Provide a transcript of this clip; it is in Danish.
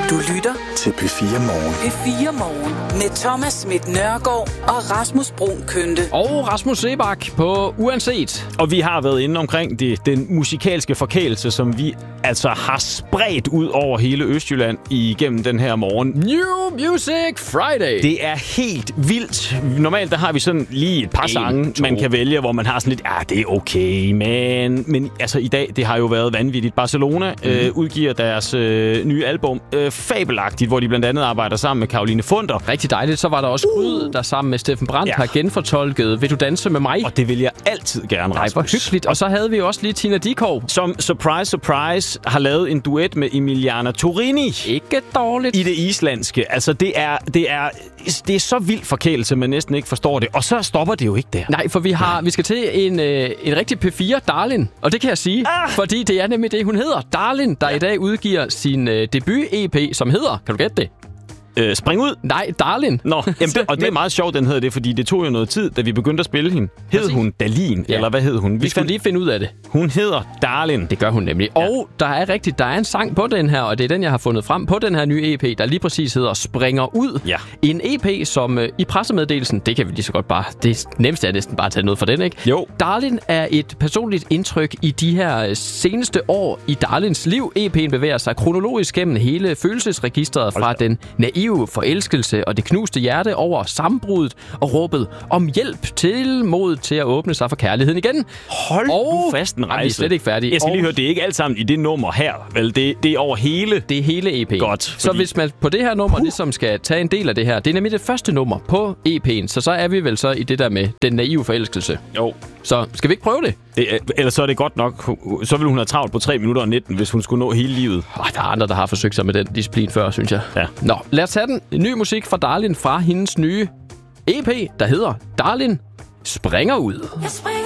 Du lytter til P4 Morgen. P4 Morgen med Thomas Schmidt Nørgaard og Rasmus Bruun Kønte. Og Rasmus Sebak på Uanset. Og vi har været inde omkring den musikalske forkælelse, som vi altså har spredt ud over hele Østjylland igennem den her morgen. New Music Friday. Det er helt vildt. Normalt der har vi sådan lige et par sange, man kan vælge, hvor man har sådan lidt, det er okay, men altså i dag, det har jo været vanvittigt. Barcelona udgiver deres nye album, Fabelagtigt, hvor de blandt andet arbejder sammen med Caroline Funder. Rigtig dejligt. Så var der også Gryd, der sammen med Steffen Brandt har genfortolket Vil du danse med mig? Og det vil jeg altid gerne, Rasmus. Hvor hyggeligt. Og så havde vi jo også lige Tina Dickow, som surprise har lavet en duet med Emiliana Torini. Ikke dårligt. I det islandske. Altså det er så vild forkælelse, man næsten ikke forstår det. Og så stopper det jo ikke der. Nej, for vi skal til en rigtig P4 Darlin. Og det kan jeg sige, fordi det er nemlig det, hun hedder. Darlin, der i dag udgiver sin debut-EP, som hedder, kan du gætte det? Spring ud? Nej, Darlin. Nå, og det er meget sjovt, den hedder det, fordi det tog jo noget tid, da vi begyndte at spille hende. Hed hun Dalin, eller hvad hed hun? Vi skal lige finde ud af det. Hun hedder Darlin. Det gør hun nemlig. Ja. Og der er en sang på den her, og det er den, jeg har fundet frem på den her nye EP, der lige præcis hedder Springer ud. Ja. En EP, som i pressemeddelelsen, det kan vi lige så godt bare, det nemmeste er næsten bare at tage noget fra den, ikke? Jo. Darlin er et personligt indtryk i de her seneste år i Darlins liv. EP'en bevæger sig kronologisk gennem hele følelsesregistret fra den naive forelskelse og det knuste hjerte over sammenbruddet og råbet om hjælp til mod til at åbne sig for kærligheden igen. Hold nu fast en rejse. Vi er slet ikke færdige. Jeg skal lige høre, det er ikke alt sammen i det nummer her, vel? Det er over hele. Det er hele EP'en. Godt. Så hvis man på det her nummer ligesom skal tage en del af det her, det er nemlig det første nummer på EP'en, så er vi vel så i det der med den naive forelskelse. Jo. Så skal vi ikke prøve det? Ellers så er det godt nok. Så vil hun have travlt på 3 minutter og 19, hvis hun skulle nå hele livet. Der er andre, der har forsøgt sig med den disciplin før, synes jeg. Ja. Nå, lad os tage den. Ny musik fra Darlin fra hendes nye EP, der hedder Darlin Springer ud. Jeg springer